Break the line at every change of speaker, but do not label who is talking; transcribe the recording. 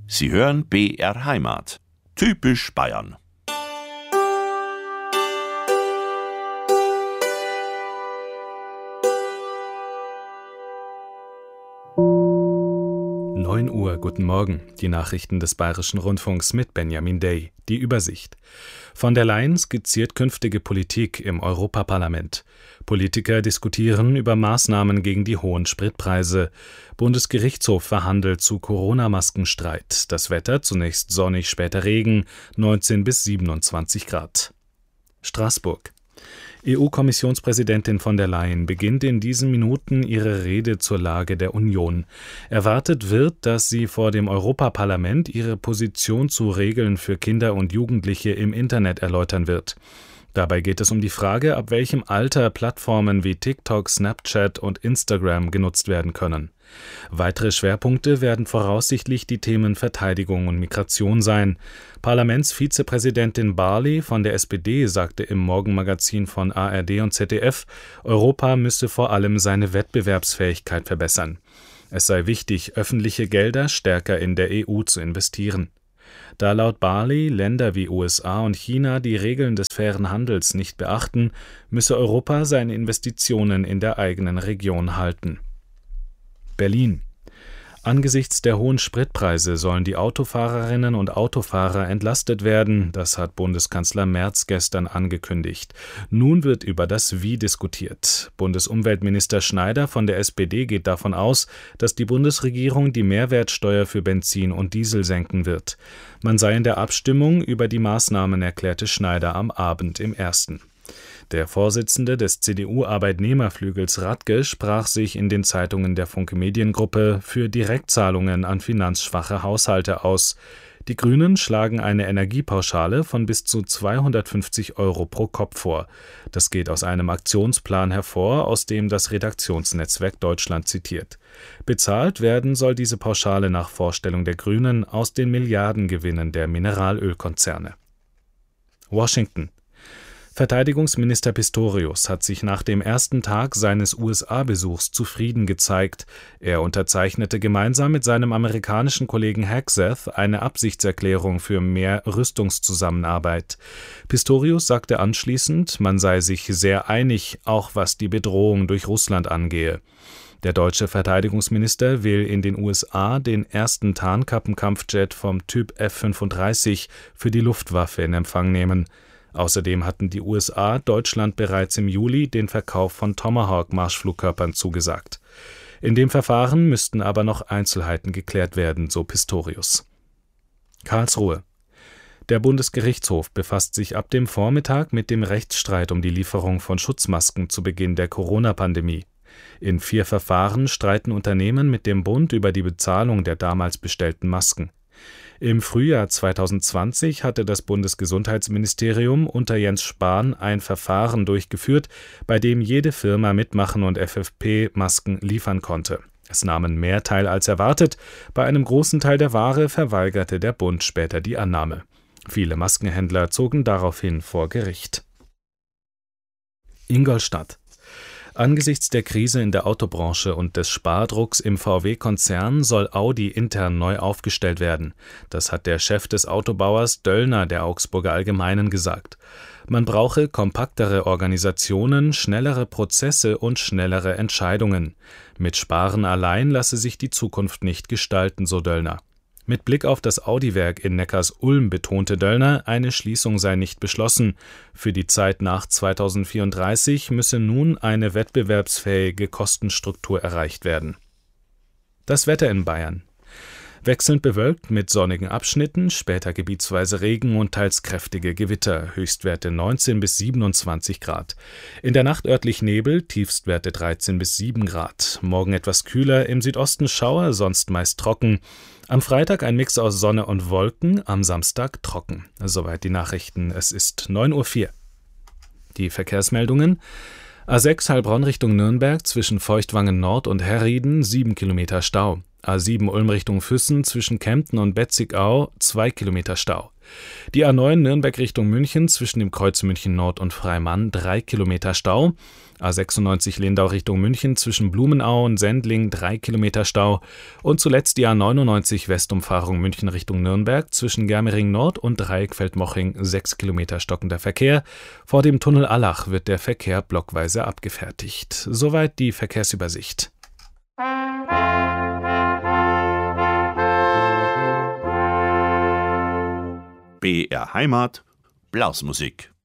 Sie hören BR Heimat. Typisch Bayern.
Uhr, guten Morgen. Die Nachrichten des Bayerischen Rundfunks mit Benjamin Day. Die Übersicht. Von der Leyen skizziert künftige Politik im Europaparlament. Politiker diskutieren über Maßnahmen gegen die hohen Spritpreise. Bundesgerichtshof verhandelt zu Corona-Maskenstreit. Das Wetter zunächst sonnig, später Regen, 19 bis 27 Grad. Straßburg. EU-Kommissionspräsidentin von der Leyen beginnt in diesen Minuten ihre Rede zur Lage der Union. Erwartet wird, dass sie vor dem Europaparlament ihre Position zu Regeln für Kinder und Jugendliche im Internet erläutern wird. Dabei geht es um die Frage, ab welchem Alter Plattformen wie TikTok, Snapchat und Instagram genutzt werden können. Weitere Schwerpunkte werden voraussichtlich die Themen Verteidigung und Migration sein. Parlamentsvizepräsidentin Barley von der SPD sagte im Morgenmagazin von ARD und ZDF, Europa müsse vor allem seine Wettbewerbsfähigkeit verbessern. Es sei wichtig, öffentliche Gelder stärker in der EU zu investieren. Da laut Barley Länder wie USA und China die Regeln des fairen Handels nicht beachten, müsse Europa seine Investitionen in der eigenen Region halten. Berlin. Angesichts der hohen Spritpreise sollen die Autofahrerinnen und Autofahrer entlastet werden, das hat Bundeskanzler Merz gestern angekündigt. Nun wird über das Wie diskutiert. Bundesumweltminister Schneider von der SPD geht davon aus, dass die Bundesregierung die Mehrwertsteuer für Benzin und Diesel senken wird. Man sei in der Abstimmung über die Maßnahmen, erklärte Schneider am Abend im Ersten. Der Vorsitzende des CDU-Arbeitnehmerflügels Radke sprach sich in den Zeitungen der Funke Mediengruppe für Direktzahlungen an finanzschwache Haushalte aus. Die Grünen schlagen eine Energiepauschale von bis zu 250 € pro Kopf vor. Das geht aus einem Aktionsplan hervor, aus dem das Redaktionsnetzwerk Deutschland zitiert. Bezahlt werden soll diese Pauschale nach Vorstellung der Grünen aus den Milliardengewinnen der Mineralölkonzerne. Washington. Verteidigungsminister Pistorius hat sich nach dem ersten Tag seines USA-Besuchs zufrieden gezeigt. Er unterzeichnete gemeinsam mit seinem amerikanischen Kollegen Hegseth eine Absichtserklärung für mehr Rüstungszusammenarbeit. Pistorius sagte anschließend, man sei sich sehr einig, auch was die Bedrohung durch Russland angehe. Der deutsche Verteidigungsminister will in den USA den ersten Tarnkappenkampfjet vom Typ F-35 für die Luftwaffe in Empfang nehmen. Außerdem hatten die USA Deutschland bereits im Juli den Verkauf von Tomahawk-Marschflugkörpern zugesagt. In dem Verfahren müssten aber noch Einzelheiten geklärt werden, so Pistorius. Karlsruhe. Der Bundesgerichtshof befasst sich ab dem Vormittag mit dem Rechtsstreit um die Lieferung von Schutzmasken zu Beginn der Corona-Pandemie. In 4 Verfahren streiten Unternehmen mit dem Bund über die Bezahlung der damals bestellten Masken. Im Frühjahr 2020 hatte das Bundesgesundheitsministerium unter Jens Spahn ein Verfahren durchgeführt, bei dem jede Firma mitmachen und FFP-Masken liefern konnte. Es nahmen mehr teil als erwartet. Bei einem großen Teil der Ware verweigerte der Bund später die Annahme. Viele Maskenhändler zogen daraufhin vor Gericht. Ingolstadt. Angesichts der Krise in der Autobranche und des Spardrucks im VW-Konzern soll Audi intern neu aufgestellt werden. Das hat der Chef des Autobauers Döllner der Augsburger Allgemeinen gesagt. Man brauche kompaktere Organisationen, schnellere Prozesse und schnellere Entscheidungen. Mit Sparen allein lasse sich die Zukunft nicht gestalten, so Döllner. Mit Blick auf das Audi-Werk in Neckars-Ulm betonte Döllner, eine Schließung sei nicht beschlossen. Für die Zeit nach 2034 müsse nun eine wettbewerbsfähige Kostenstruktur erreicht werden. Das Wetter in Bayern. Wechselnd bewölkt mit sonnigen Abschnitten, später gebietsweise Regen und teils kräftige Gewitter, Höchstwerte 19 bis 27 Grad. In der Nacht örtlich Nebel, Tiefstwerte 13 bis 7 Grad. Morgen etwas kühler, im Südosten Schauer, sonst meist trocken. Am Freitag ein Mix aus Sonne und Wolken, am Samstag trocken. Soweit die Nachrichten, es ist 9:04 Uhr. Die Verkehrsmeldungen. A6 Heilbronn Richtung Nürnberg zwischen Feuchtwangen Nord und Herrieden 7 Kilometer Stau. A7 Ulm Richtung Füssen zwischen Kempten und Betzigau 2 Kilometer Stau. Die A9 Nürnberg Richtung München zwischen dem Kreuz München Nord und Freimann 3 Kilometer Stau. A96 Lindau Richtung München zwischen Blumenau und Sendling 3 Kilometer Stau. Und zuletzt die A99 Westumfahrung München Richtung Nürnberg zwischen Germering Nord und Dreieckfeld-Moching 6 Kilometer stockender Verkehr. Vor dem Tunnel Allach wird der Verkehr blockweise abgefertigt. Soweit die Verkehrsübersicht.
BR Heimat, Blasmusik.